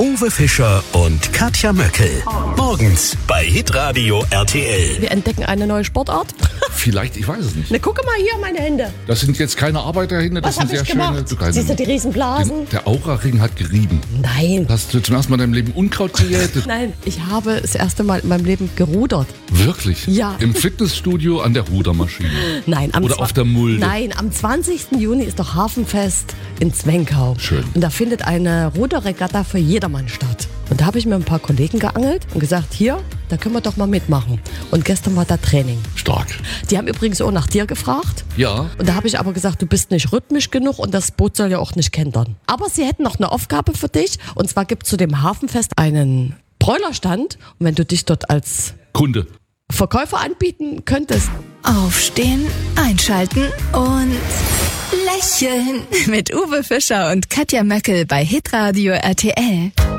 Uwe Fischer und Katja Möckel. Morgens bei Hitradio RTL. Wir entdecken eine neue Sportart. Vielleicht, ich weiß es nicht. Na, gucke mal hier, meine Hände. Das sind jetzt keine Arbeiterhände, das Was sind habe sehr ich gemacht? schöne. Siehst du die Riesenblasen? Der Aura-Ring hat gerieben. Nein. Hast du zum ersten Mal in deinem Leben Unkraut gejätet? Nein, ich habe das erste Mal in meinem Leben gerudert. Wirklich? Ja. Im Fitnessstudio an der Rudermaschine? Nein, Oder auf der Mulde? Nein, am 20. Juni ist doch Hafenfest in Zwenkau. Schön. Und da findet eine Ruderregatta für jedermann statt. Und da habe ich mir ein paar Kollegen geangelt und gesagt, hier, da können wir doch mal mitmachen. Und gestern war da Training. Stark. Die haben übrigens auch nach dir gefragt. Ja. Und da habe ich aber gesagt, du bist nicht rhythmisch genug und das Boot soll ja auch nicht kentern. Aber sie hätten noch eine Aufgabe für dich. Und zwar gibt es zu dem Hafenfest einen Bräulerstand. Und wenn du dich dort als Kunde. Verkäufer anbieten könntest. Aufstehen, einschalten und lächeln. Mit Uwe Fischer und Katja Möckel bei Hitradio RTL.